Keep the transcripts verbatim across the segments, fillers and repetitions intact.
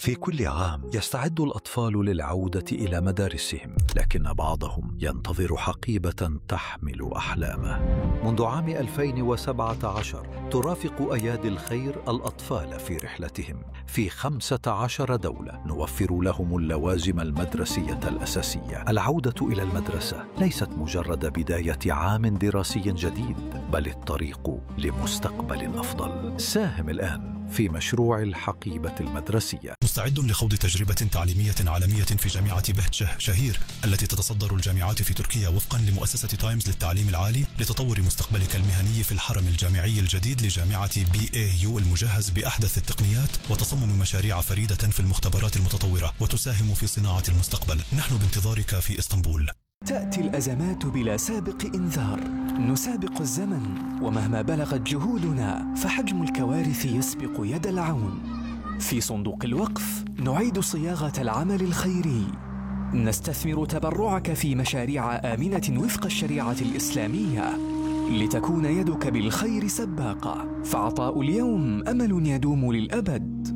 في كل عام يستعد الأطفال للعودة إلى مدارسهم، لكن بعضهم ينتظر حقيبة تحمل أحلامه. منذ عام ألفين وسبعة عشر ترافق أيادي الخير الأطفال في رحلتهم في خمسة عشر دولة، نوفر لهم اللوازم المدرسية الأساسية. العودة إلى المدرسة ليست مجرد بداية عام دراسي جديد، بل الطريق لمستقبل أفضل. ساهم الآن في مشروع الحقيبة المدرسية. مستعد لخوض تجربة تعليمية عالمية في جامعة بهجة شهير التي تتصدر الجامعات في تركيا وفقا لمؤسسة تايمز للتعليم العالي، لتطور مستقبلك المهني في الحرم الجامعي الجديد لجامعة بي اي يو المجهز بأحدث التقنيات، وتصمم مشاريع فريدة في المختبرات المتطورة وتساهم في صناعة المستقبل. نحن بانتظارك في اسطنبول. تأتي الأزمات بلا سابق إنذار، نسابق الزمن، ومهما بلغت جهودنا فحجم الكوارث يسبق يد العون. في صندوق الوقف نعيد صياغة العمل الخيري، نستثمر تبرعك في مشاريع آمنة وفق الشريعة الإسلامية لتكون يدك بالخير سباقة، فعطاء اليوم أمل يدوم للأبد.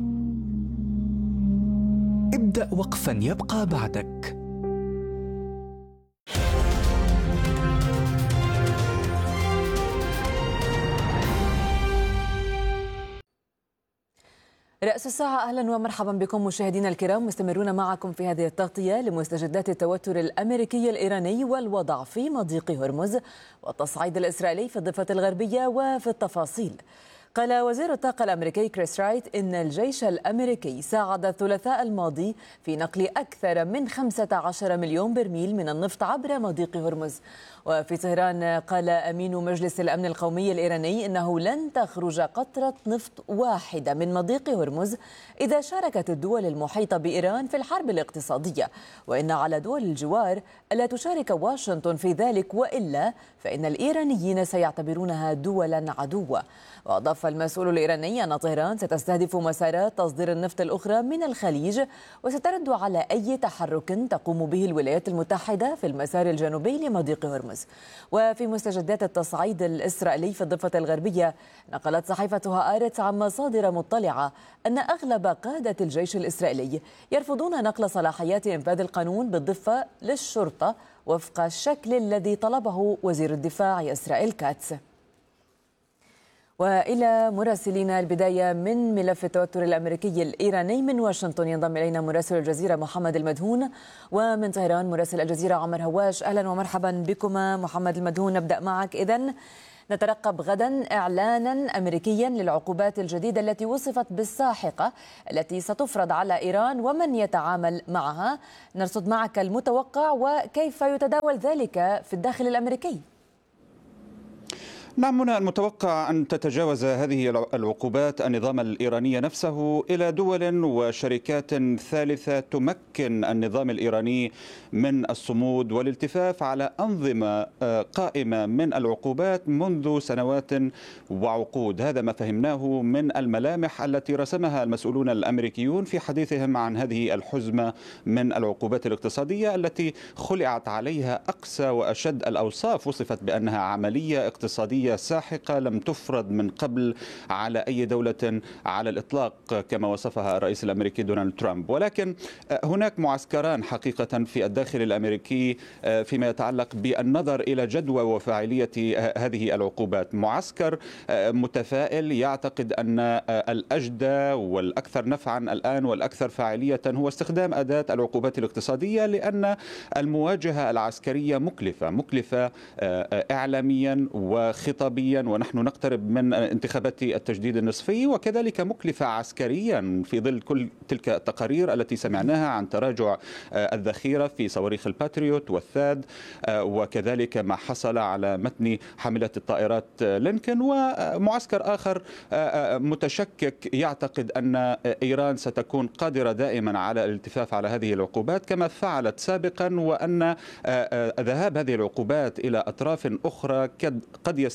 ابدأ وقفا يبقى بعدك. رأس الساعة، أهلا ومرحبا بكم مشاهدينا الكرام، مستمرون معكم في هذه التغطية لمستجدات التوتر الأمريكي الإيراني والوضع في مضيق هرمز والتصعيد الإسرائيلي في الضفة الغربية. وفي التفاصيل، قال وزير الطاقة الأمريكي كريس رايت إن الجيش الأمريكي ساعد الثلاثاء الماضي في نقل أكثر من خمسة عشر مليون برميل من النفط عبر مضيق هرمز. وفي طهران، قال أمين مجلس الأمن القومي الإيراني إنه لن تخرج قطرة نفط واحدة من مضيق هرمز إذا شاركت الدول المحيطة بإيران في الحرب الاقتصادية، وإن على دول الجوار ألا تشارك واشنطن في ذلك، وإلا فإن الإيرانيين سيعتبرونها دولا عدوة. وأضاف المسؤول الإيراني أن طهران ستستهدف مسارات تصدير النفط الأخرى من الخليج، وسترد على أي تحرك تقوم به الولايات المتحدة في المسار الجنوبي لمضيق هرمز. وفي مستجدات التصعيد الإسرائيلي في الضفة الغربية، نقلت صحيفة هآرتس عن مصادر مطلعة أن أغلب قادة الجيش الإسرائيلي يرفضون نقل صلاحيات إنفاذ القانون بالضفة للشرطة وفق الشكل الذي طلبه وزير الدفاع إسرائيل كاتس. وإلى مراسلين، البداية من ملف التوتر الأمريكي الإيراني. من واشنطن ينضم إلينا مراسل الجزيرة محمد المدهون، ومن طهران مراسل الجزيرة عمر هواش. أهلا ومرحبا بكما محمد المدهون. نبدأ معك. إذن نترقب غدا إعلانا أمريكيا للعقوبات الجديدة التي وصفت بالساحقة التي ستفرض على إيران ومن يتعامل معها. نرصد معك المتوقع وكيف يتداول ذلك في الداخل الأمريكي. نعم، من المتوقع أن تتجاوز هذه العقوبات النظام الإيراني نفسه إلى دول وشركات ثالثة تمكن النظام الإيراني من الصمود والالتفاف على أنظمة قائمة من العقوبات منذ سنوات وعقود. هذا ما فهمناه من الملامح التي رسمها المسؤولون الأمريكيون في حديثهم عن هذه الحزمة من العقوبات الاقتصادية التي خلعت عليها أقسى وأشد الأوصاف، وصفت بأنها عملية اقتصادية ساحقة لم تفرض من قبل على أي دولة على الإطلاق كما وصفها الرئيس الأمريكي دونالد ترامب. ولكن هناك معسكران حقيقة في الداخل الأمريكي فيما يتعلق بالنظر إلى جدوى وفاعلية هذه العقوبات. معسكر متفائل يعتقد أن الأجدى والأكثر نفعا الآن والأكثر فاعلية هو استخدام أداة العقوبات الاقتصادية، لأن المواجهة العسكرية مكلفة مكلفة إعلاميا وخطابيا، ونحن نقترب من انتخابات التجديد النصفي، وكذلك مكلفة عسكريا في ظل كل تلك التقارير التي سمعناها عن تراجع الذخيرة في صواريخ الباتريوت والثاد، وكذلك ما حصل على متن حاملة الطائرات لينكولن. ومعسكر آخر متشكك يعتقد أن إيران ستكون قادرة دائما على الالتفاف على هذه العقوبات كما فعلت سابقا، وأن ذهاب هذه العقوبات إلى أطراف أخرى قد يستطيع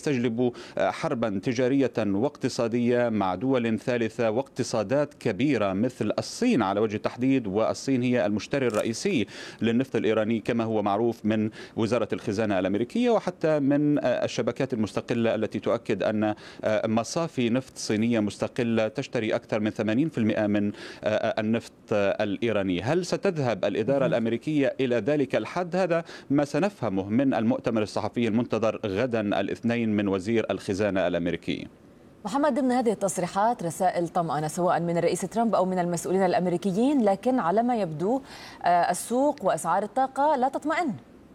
يستجلب حربا تجارية واقتصادية مع دول ثالثة واقتصادات كبيرة مثل الصين على وجه التحديد، والصين هي المشتري الرئيسي للنفط الإيراني كما هو معروف من وزارة الخزانة الأمريكية وحتى من الشبكات المستقلة التي تؤكد أن مصافي نفط صينية مستقلة تشتري أكثر من ثمانين بالمئة من النفط الإيراني. هل ستذهب الإدارة الأمريكية إلى ذلك الحد؟ هذا ما سنفهمه من المؤتمر الصحفي المنتظر غدا الاثنين من وزير الخزانة الأمريكي. محمد، ضمن هذه التصريحات رسائل طمأنة سواء من الرئيس ترامب أو من المسؤولين الأمريكيين، لكن على ما يبدو السوق وأسعار الطاقة لا تطمئن.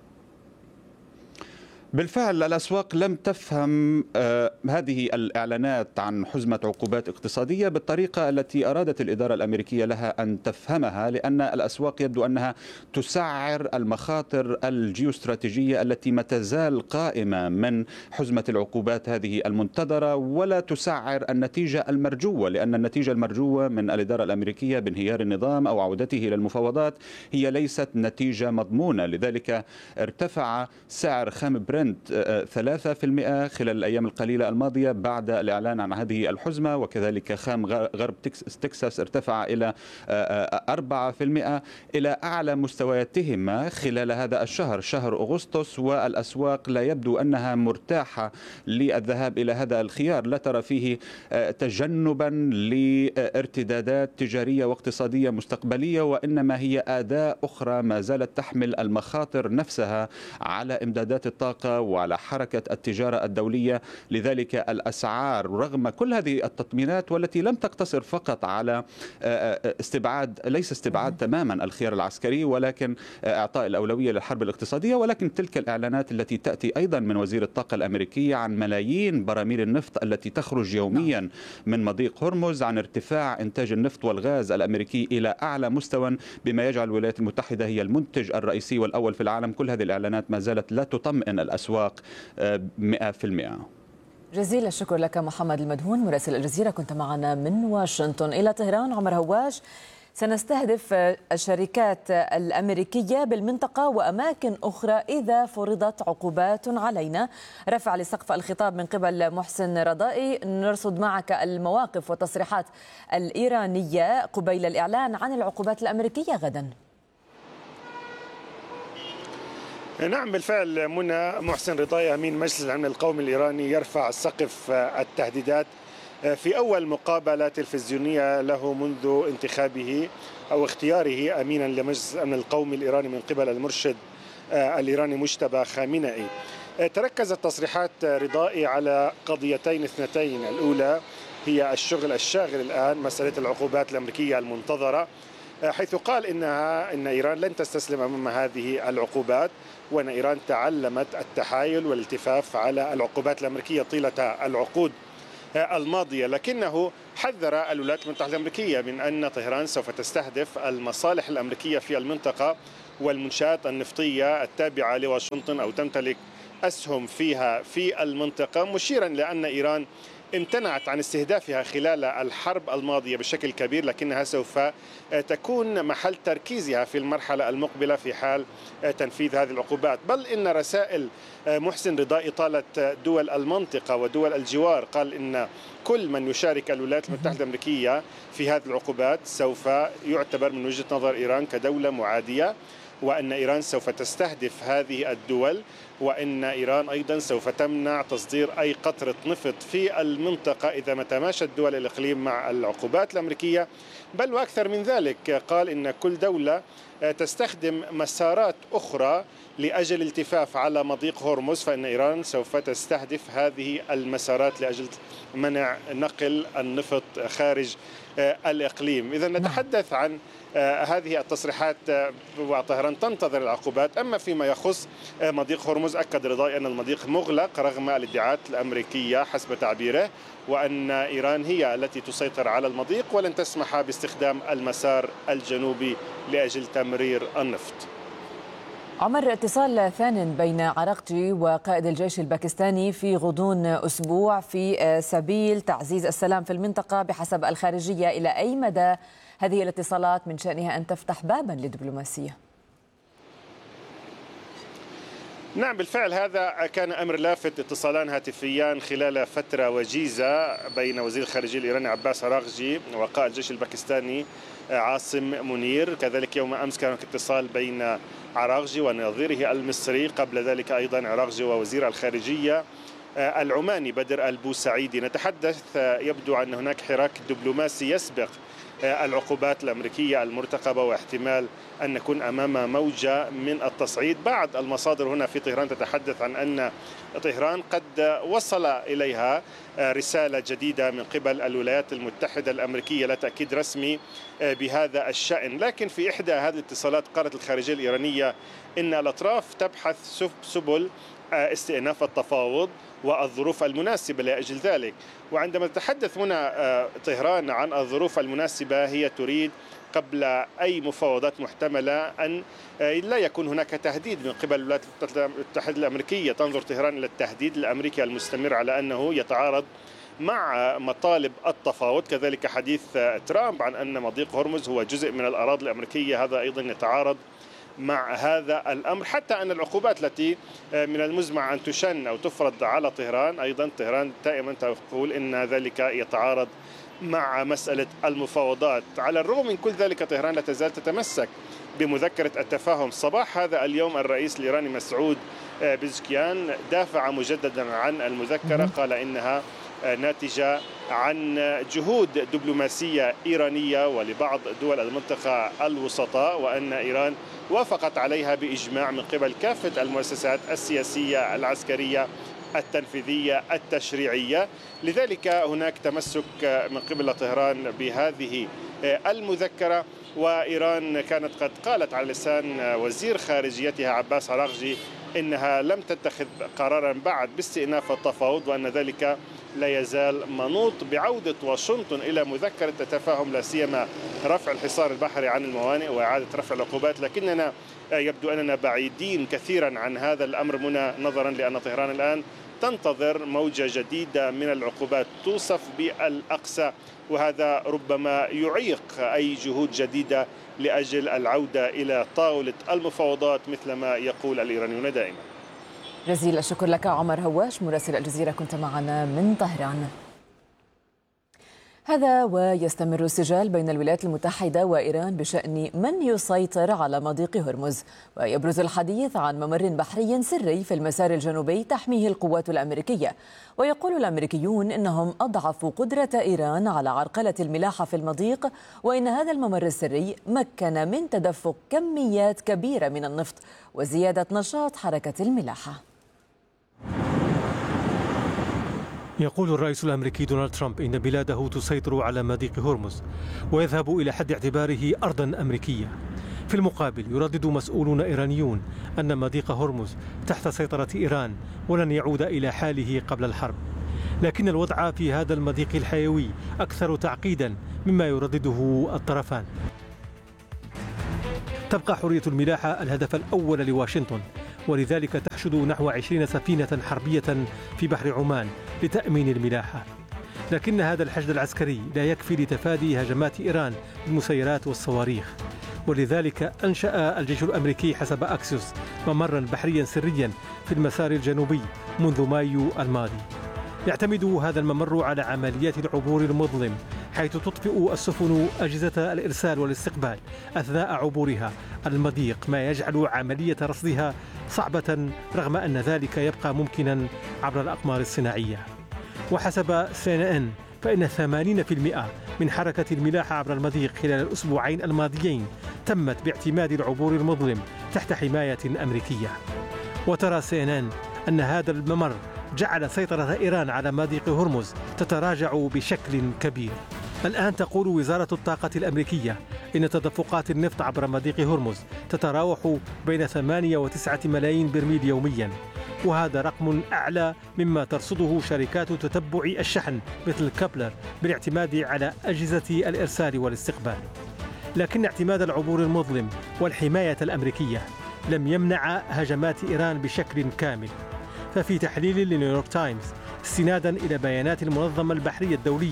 بالفعل الأسواق لم تفهم آه هذه الإعلانات عن حزمة عقوبات اقتصادية بالطريقة التي أرادت الإدارة الأمريكية لها أن تفهمها، لأن الأسواق يبدو أنها تسعر المخاطر الجيوستراتيجية التي ما تزال قائمة من حزمة العقوبات هذه المنتظرة، ولا تسعر النتيجة المرجوة، لأن النتيجة المرجوة من الإدارة الأمريكية بانهيار النظام أو عودته إلى المفاوضات هي ليست نتيجة مضمونة. لذلك ارتفع سعر خام برنت ثلاثة بالمئة خلال الأيام القليلة الماضية بعد الإعلان عن هذه الحزمة، وكذلك خام غرب تكساس ارتفع إلى أربعة بالمئة إلى أعلى مستوياتهما خلال هذا الشهر شهر أغسطس، والأسواق لا يبدو أنها مرتاحة للذهاب إلى هذا الخيار. لا ترى فيه تجنبا لارتدادات تجارية واقتصادية مستقبلية، وإنما هي أداة أخرى ما زالت تحمل المخاطر نفسها على إمدادات الطاقة وعلى حركة التجارة الدولية. لذلك الأسعار رغم كل هذه التطمينات والتي لم تقتصر فقط على استبعاد ليس استبعاد تماما الخيار العسكري ولكن إعطاء الأولوية للحرب الاقتصادية، ولكن تلك الإعلانات التي تأتي أيضا من وزير الطاقة الأمريكي عن ملايين براميل النفط التي تخرج يوميا من مضيق هرمز، عن ارتفاع إنتاج النفط والغاز الأمريكي إلى أعلى مستوى بما يجعل الولايات المتحدة هي المنتج الرئيسي والأول في العالم. كل هذه الإعلانات ما زالت لا تطمئن الأسواق مئة بالمئة. جزيل الشكر لك محمد المدهون مراسل الجزيرة، كنت معنا من واشنطن. إلى طهران، عمر هواش. سنستهدف الشركات الأمريكية بالمنطقة وأماكن أخرى إذا فرضت عقوبات علينا. رفع لسقف الخطاب من قبل محسن رضائي. نرصد معك المواقف والتصريحات الإيرانية قبيل الإعلان عن العقوبات الأمريكية غدا. نعم بالفعل منى، محسن رضائي أمين مجلس الأمن القومي الإيراني يرفع سقف التهديدات في أول مقابلة تلفزيونية له منذ انتخابه أو اختياره أمينا لمجلس الأمن القومي الإيراني من قبل المرشد الإيراني مجتبى خامنئي. تركزت تصريحات رضائي على قضيتين اثنتين، الأولى هي الشغل الشاغل الآن مسألة العقوبات الأمريكية المنتظرة، حيث قال إنها إن إيران لن تستسلم أمام هذه العقوبات، وأن إيران تعلمت التحايل والالتفاف على العقوبات الأمريكية طيلة العقود الماضية. لكنه حذر الولايات المتحدة الأمريكية من أن طهران سوف تستهدف المصالح الأمريكية في المنطقة والمنشآت النفطية التابعة لواشنطن أو تمتلك أسهم فيها في المنطقة، مشيرا لأن إيران امتنعت عن استهدافها خلال الحرب الماضية بشكل كبير، لكنها سوف تكون محل تركيزها في المرحلة المقبلة في حال تنفيذ هذه العقوبات. بل إن رسائل محسن رضائي طالت دول المنطقة ودول الجوار، قال إن كل من يشارك الولايات المتحدة الأمريكية في هذه العقوبات سوف يعتبر من وجهة نظر إيران كدولة معادية، وأن إيران سوف تستهدف هذه الدول، وأن إيران أيضا سوف تمنع تصدير أي قطرة نفط في المنطقة إذا ما تماشت دول الإقليم مع العقوبات الأمريكية. بل وأكثر من ذلك، قال إن كل دولة تستخدم مسارات أخرى لأجل الالتفاف على مضيق هرمز، فإن إيران سوف تستهدف هذه المسارات لأجل منع نقل النفط خارج الإقليم. إذا نتحدث عن هذه التصريحات وطهران تنتظر العقوبات. أما فيما يخص مضيق هرمز، أكد رضائي أن المضيق مغلق رغم الادعاءات الأمريكية حسب تعبيره، وأن إيران هي التي تسيطر على المضيق ولن تسمح باستخدام المسار الجنوبي لأجل تمرير النفط. عمر، اتصال ثان بين عراقجي وقائد الجيش الباكستاني في غضون أسبوع في سبيل تعزيز السلام في المنطقة بحسب الخارجية. إلى أي مدى هذه الاتصالات من شأنها أن تفتح بابا للدبلوماسية؟ نعم بالفعل هذا كان أمر لافت، اتصالان هاتفيان خلال فترة وجيزة بين وزير الخارجية الإيراني عباس عراقجي وقائد الجيش الباكستاني عاصم منير. كذلك يوم أمس كان اتصال بين عراقجي ونظيره المصري، قبل ذلك أيضا عراقجي ووزير الخارجية العماني بدر البوسعيدي. نتحدث يبدو أن هناك حراك دبلوماسي يسبق العقوبات الأمريكية المرتقبة، واحتمال أن نكون أمام موجة من التصعيد. بعض المصادر هنا في طهران تتحدث عن أن طهران قد وصل إليها رسالة جديدة من قبل الولايات المتحدة الأمريكية، لا تأكيد رسمي بهذا الشأن. لكن في إحدى هذه الاتصالات قالت الخارجية الإيرانية إن الأطراف تبحث سبل استئناف التفاوض والظروف المناسبة لأجل ذلك. وعندما تتحدث هنا طهران عن الظروف المناسبة، هي تريد قبل أي مفاوضات محتملة أن لا يكون هناك تهديد من قبل الولايات المتحدة الأمريكية. تنظر طهران إلى التهديد الأمريكي المستمر على أنه يتعارض مع مطالب التفاوض. كذلك حديث ترامب عن أن مضيق هرمز هو جزء من الأراضي الأمريكية، هذا أيضا يتعارض مع هذا الأمر. حتى أن العقوبات التي من المزمع أن تشن أو تفرض على طهران، أيضا طهران دائما تقول إن ذلك يتعارض مع مسألة المفاوضات. على الرغم من كل ذلك طهران لا تزال تتمسك بمذكرة التفاهم. صباح هذا اليوم الرئيس الإيراني مسعود بزكيان دافع مجددا عن المذكرة، قال إنها ناتجة عن جهود دبلوماسية إيرانية ولبعض دول المنطقة الوسطاء، وأن إيران وافقت عليها بإجماع من قبل كافة المؤسسات السياسية العسكرية التنفيذية التشريعية. لذلك هناك تمسك من قبل طهران بهذه المذكرة. وإيران كانت قد قالت على لسان وزير خارجيتها عباس عراقجي إنها لم تتخذ قرارا بعد باستئناف التفاوض، وأن ذلك لا يزال منوط بعودة واشنطن إلى مذكرة التفاهم، لا سيما رفع الحصار البحري عن الموانئ وإعادة رفع العقوبات. لكننا يبدو أننا بعيدين كثيرا عن هذا الأمر منى، نظرا لأن طهران الآن تنتظر موجة جديدة من العقوبات توصف بالأقصى، وهذا ربما يعيق أي جهود جديدة لأجل العودة إلى طاولة المفاوضات مثل ما يقول الإيرانيون دائما. جزيل الشكر لك عمر هواش مراسل الجزيرة، كنت معنا من طهران. هذا ويستمر السجال بين الولايات المتحدة وإيران بشأن من يسيطر على مضيق هرمز، ويبرز الحديث عن ممر بحري سري في المسار الجنوبي تحميه القوات الأمريكية. ويقول الأمريكيون إنهم أضعفوا قدرة إيران على عرقلة الملاحة في المضيق، وإن هذا الممر السري مكن من تدفق كميات كبيرة من النفط وزيادة نشاط حركة الملاحة. يقول الرئيس الأمريكي دونالد ترامب إن بلاده تسيطر على مضيق هرمز ويذهب إلى حد اعتباره أرضا أمريكية. في المقابل يردد مسؤولون إيرانيون أن مضيق هرمز تحت سيطرة إيران ولن يعود إلى حاله قبل الحرب. لكن الوضع في هذا المضيق الحيوي أكثر تعقيدا مما يردده الطرفان. تبقى حرية الملاحة الهدف الأول لواشنطن، ولذلك تحشد نحو عشرين سفينة حربية في بحر عمان لتأمين الملاحة. لكن هذا الحشد العسكري لا يكفي لتفادي هجمات إيران بالمسيرات والصواريخ، ولذلك أنشأ الجيش الأمريكي حسب أكسيوس ممرا بحريا سريا في المسار الجنوبي منذ مايو الماضي. يعتمد هذا الممر على عمليات العبور المظلم، حيث تطفئ السفن أجهزة الإرسال والاستقبال أثناء عبورها المضيق، ما يجعل عملية رصدها صعبة رغم أن ذلك يبقى ممكنا عبر الأقمار الصناعية. وحسب سي إن إن فإن ثمانين بالمئة من حركة الملاحة عبر المضيق خلال الأسبوعين الماضيين تمت باعتماد العبور المظلم تحت حماية أمريكية. وترى سي إن إن أن هذا الممر جعل سيطرة إيران على مضيق هرمز تتراجع بشكل كبير. الآن تقول وزارة الطاقة الأمريكية إن تدفقات النفط عبر مضيق هرمز تتراوح بين ثمانية وتسعة ملايين برميل يوميا، وهذا رقم أعلى مما ترصده شركات تتبع الشحن مثل كابلر بالاعتماد على أجهزة الإرسال والاستقبال. لكن اعتماد العبور المظلم والحماية الأمريكية لم يمنع هجمات إيران بشكل كامل. ففي تحليل لنيويورك تايمز استنادا إلى بيانات المنظمة البحرية الدولية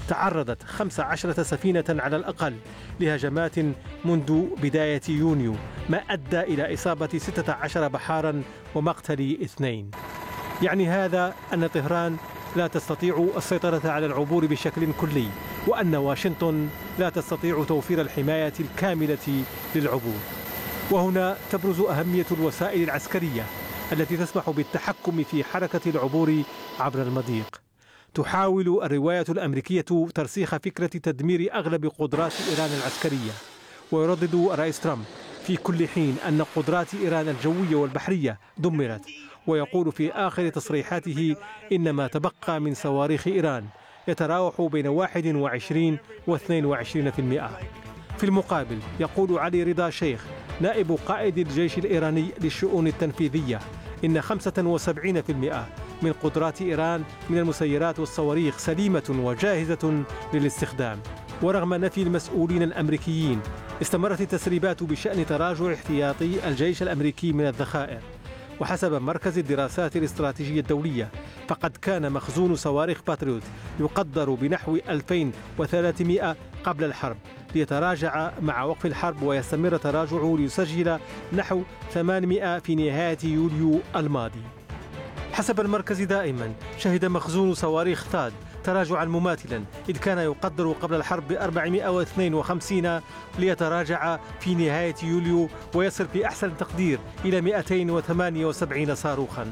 تعرضت خمس عشرة سفينة على الأقل لهجمات منذ بداية يونيو، ما أدى إلى إصابة ستة عشر بحارا ومقتل اثنين. يعني هذا أن طهران لا تستطيع السيطرة على العبور بشكل كلي، وأن واشنطن لا تستطيع توفير الحماية الكاملة للعبور. وهنا تبرز أهمية الوسائل العسكرية التي تسمح بالتحكم في حركة العبور عبر المضيق. تحاول الرواية الأمريكية ترسيخ فكرة تدمير أغلب قدرات إيران العسكرية، ويردد الرئيس ترامب في كل حين أن قدرات إيران الجوية والبحرية دمرت، ويقول في آخر تصريحاته إن ما تبقى من صواريخ إيران يتراوح بين واحد وعشرين واثنين وعشرين بالمئة. في المقابل يقول علي رضا شيخ نائب قائد الجيش الإيراني للشؤون التنفيذية إن خمسة وسبعين بالمئة من قدرات إيران من المسيرات والصواريخ سليمة وجاهزة للاستخدام. ورغم نفي المسؤولين الأمريكيين، استمرت التسريبات بشأن تراجع احتياطي الجيش الأمريكي من الذخائر. وحسب مركز الدراسات الاستراتيجية الدولية، فقد كان مخزون صواريخ باتريوت يقدر بنحو ألفين وثلاثمئة قبل الحرب، ليتراجع مع وقف الحرب ويستمر تراجعه ليسجل نحو ثمانمئة في نهاية يوليو الماضي. حسب المركز دائما، شهد مخزون صواريخ ثاد تراجعا مماثلا، إذ كان يقدر قبل الحرب ب أربعمئة واثنين وخمسين ليتراجع في نهاية يوليو ويصل في أحسن تقدير إلى مئتين وثمانية وسبعين صاروخا.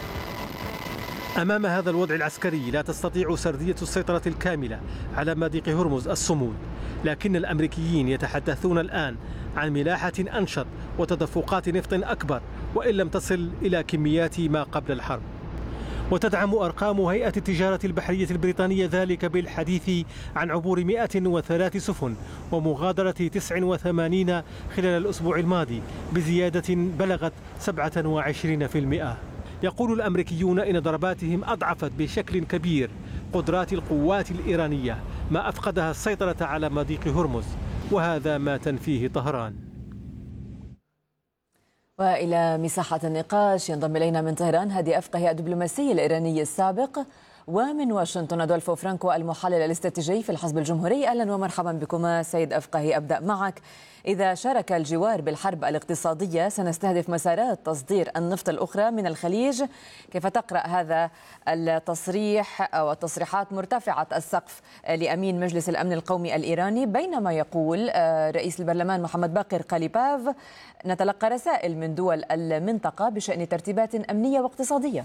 أمام هذا الوضع العسكري لا تستطيع سردية السيطرة الكاملة على مضيق هرمز الصمود، لكن الأمريكيين يتحدثون الآن عن ملاحة أنشط وتدفقات نفط أكبر، وإن لم تصل إلى كميات ما قبل الحرب. وتدعم أرقام هيئة التجارة البحرية البريطانية ذلك بالحديث عن عبور مئة وثلاث سفن ومغادرة تسع وثمانين خلال الأسبوع الماضي، بزيادة بلغت سبعة وعشرين بالمئة. يقول الأمريكيون إن ضرباتهم أضعفت بشكل كبير قدرات القوات الإيرانية، ما أفقدها السيطرة على مضيق هرمز، وهذا ما تنفيه طهران. وإلى مساحة النقاش ينضم إلينا من طهران هادي أفقهي الدبلوماسي الإيراني السابق، ومن واشنطن أدولفو فرانكو المحلل الاستراتيجي في الحزب الجمهوري. أهلا ومرحبا بكما سيد أفقهي. أبدأ معك. إذا شارك الجوار بالحرب الاقتصادية سنستهدف مسارات تصدير النفط الأخرى من الخليج، كيف تقرأ هذا التصريح أو التصريحات مرتفعة السقف لأمين مجلس الأمن القومي الإيراني، بينما يقول رئيس البرلمان محمد باقر قليباف نتلقى رسائل من دول المنطقة بشأن ترتيبات أمنية واقتصادية؟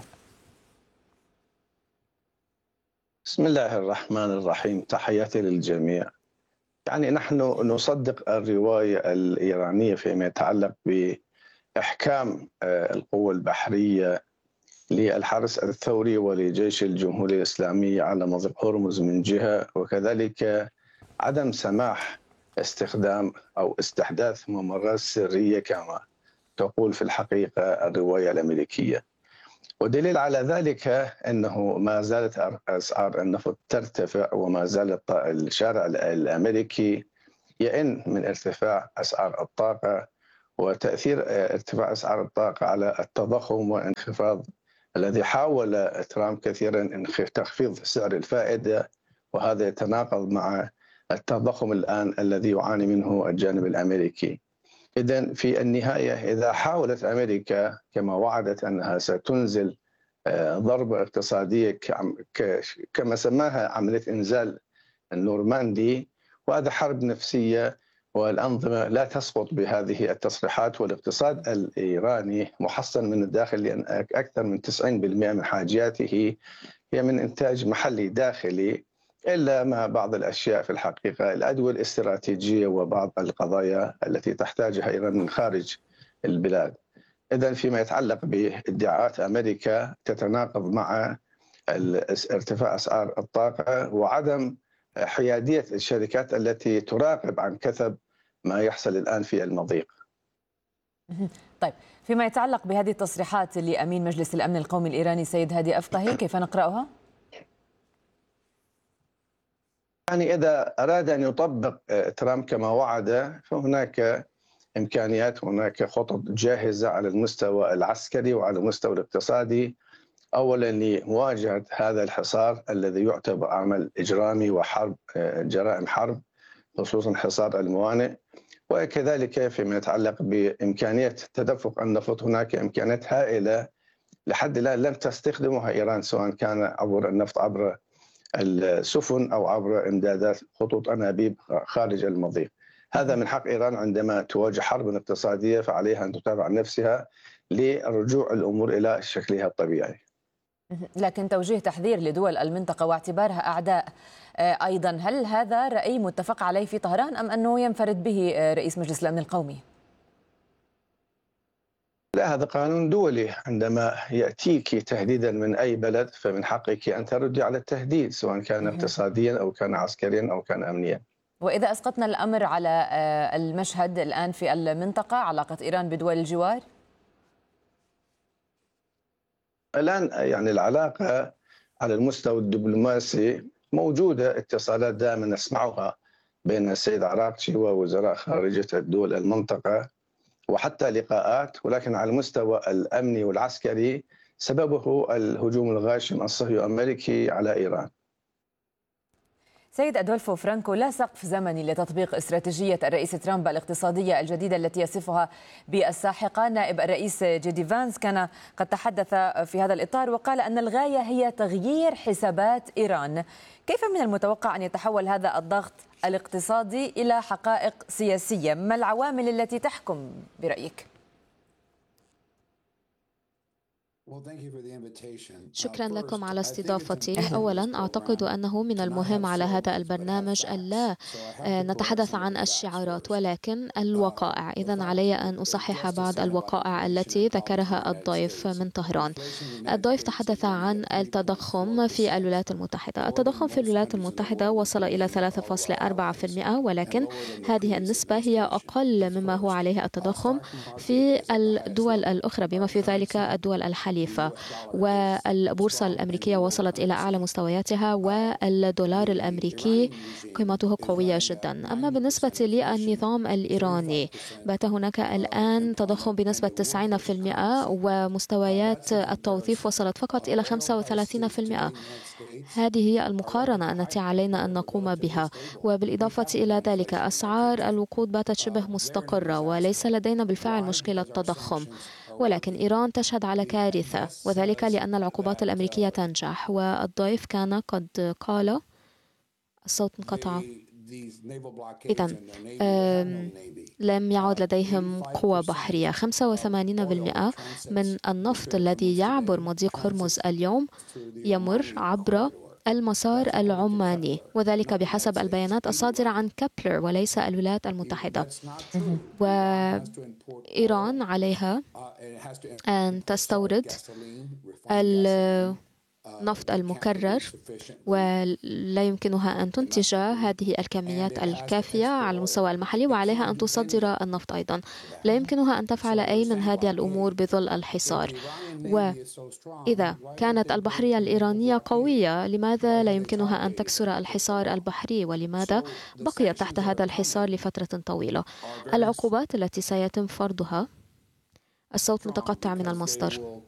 بسم الله الرحمن الرحيم، تحياتي للجميع. يعني نحن نصدق الرواية الإيرانية فيما يتعلق بإحكام القوة البحرية للحرس الثوري ولجيش الجمهورية الإسلامية على مضيق هرمز من جهة، وكذلك عدم سماح استخدام أو استحداث ممرات سرية كما تقول في الحقيقة الرواية الأمريكية. ودليل على ذلك أنه ما زالت أسعار النفط ترتفع، وما زال الشارع الأمريكي يئن من ارتفاع أسعار الطاقة، وتأثير ارتفاع أسعار الطاقة على التضخم وانخفاض الذي حاول ترامب كثيرا تخفيض سعر الفائدة، وهذا يتناقض مع التضخم الآن الذي يعاني منه الجانب الأمريكي. إذن في النهاية إذا حاولت أمريكا كما وعدت أنها ستنزل ضربة اقتصادية كما سماها عملية إنزال النورماندي، وهذا حرب نفسية، والأنظمة لا تسقط بهذه التصريحات. والاقتصاد الإيراني محصن من الداخل، لأن أكثر من تسعين بالمئة من حاجاته هي من إنتاج محلي داخلي، إلا ما بعض الأشياء في الحقيقة الأدوية الاستراتيجية وبعض القضايا التي تحتاجها إيران من خارج البلاد. إذن فيما يتعلق بادعاءات أمريكا تتناقض مع ارتفاع أسعار الطاقة وعدم حيادية الشركات التي تراقب عن كثب ما يحصل الآن في المضيق. طيب، فيما يتعلق بهذه التصريحات لأمين مجلس الأمن القومي الإيراني سيد هادي أفقهي، كيف نقرأها؟ يعني إذا أراد أن يطبق ترامب كما وعد، فهناك إمكانيات، هناك خطط جاهزة على المستوى العسكري وعلى المستوى الاقتصادي أولا لمواجهة هذا الحصار الذي يعتبر عمل إجرامي وحرب، جرائم حرب، خصوصا حصار الموانئ، وكذلك فيما يتعلق بإمكانية تدفق النفط. هناك إمكانيات هائلة لحد الآن لم تستخدمها إيران، سواء كان عبر النفط عبر السفن أو عبر إمدادات خطوط أنابيب خارج المضيق. هذا من حق إيران عندما تواجه حرب اقتصادية، فعليها أن تتابع نفسها لرجوع الأمور إلى شكلها الطبيعي. لكن توجيه تحذير لدول المنطقة واعتبارها أعداء أيضا، هل هذا رأي متفق عليه في طهران أم أنه ينفرد به رئيس مجلس الأمن القومي؟ لا، هذا قانون دولي. عندما يأتيك تهديدا من أي بلد فمن حقك أن تردي على التهديد، سواء كان اقتصاديا أو كان عسكريا أو كان أمنيا. وإذا أسقطنا الأمر على المشهد الآن في المنطقة، علاقة إيران بدول الجوار؟ الآن يعني العلاقة على المستوى الدبلوماسي موجودة، اتصالات دائما نسمعها بين السيد عراقچي ووزراء خارجية الدول المنطقة، وحتى لقاءات، ولكن على المستوى الأمني والعسكري سببه الهجوم الغاشم الصهيوني الأمريكي على إيران. سيد أدولفو فرانكو، لا سقف زمني لتطبيق استراتيجية الرئيس ترامب الاقتصادية الجديدة التي يصفها بالساحقة. نائب الرئيس جيدي فانس كان قد تحدث في هذا الإطار وقال أن الغاية هي تغيير حسابات إيران. كيف من المتوقع أن يتحول هذا الضغط الاقتصادي إلى حقائق سياسية؟ ما العوامل التي تحكم برأيك؟ شكرا لكم على استضافتي. أولا أعتقد أنه من المهم على هذا البرنامج ألا نتحدث عن الشعارات ولكن الوقائع. إذن علي أن أصحح بعض الوقائع التي ذكرها الضيف من طهران. الضيف تحدث عن التضخم في الولايات المتحدة. التضخم في الولايات المتحدة وصل إلى ثلاثة فاصلة أربعة بالمئة، ولكن هذه النسبة هي أقل مما هو عليه التضخم في الدول الأخرى بما في ذلك الدول الحليفة. والبورصة الأمريكية وصلت إلى أعلى مستوياتها والدولار الأمريكي قيمته قوية جدا. أما بالنسبة للنظام الإيراني بات هناك الآن تضخم بنسبة تسعين بالمئة ومستويات التوظيف وصلت فقط إلى خمسة وثلاثين بالمئة. هذه هي المقارنة التي علينا أن نقوم بها. وبالإضافة إلى ذلك أسعار الوقود باتت شبه مستقرة وليس لدينا بالفعل مشكلة تضخم، ولكن إيران تشهد على كارثة، وذلك لأن العقوبات الأمريكية تنجح. والضيف كان قد قال الصوت انقطع. إذن لم يعد لديهم قوة بحرية. خمسة وثمانين بالمئة من النفط الذي يعبر مضيق هرمز اليوم يمر عبر المسار العماني، وذلك بحسب البيانات الصادرة عن كابلر وليس الولايات المتحدة. وإيران عليها أن تستورد النفط المكرر ولا يمكنها أن تنتج هذه الكميات الكافية على المستوى المحلي، وعليها أن تصدر النفط أيضا. لا يمكنها أن تفعل أي من هذه الأمور بظل الحصار. وإذا كانت البحرية الإيرانية قوية لماذا لا يمكنها أن تكسر الحصار البحري؟ ولماذا بقيت تحت هذا الحصار لفترة طويلة؟ العقوبات التي سيتم فرضها، الصوت متقطع من المصدر.